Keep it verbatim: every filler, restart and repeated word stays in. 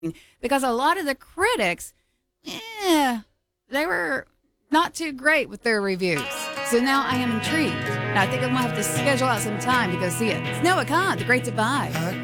because a lot of the critics, yeah, they were not too great with their reviews. So now I am intrigued. And I think I'm going to have to schedule out some time to go see it. It's Noah Khan, The Great Divide.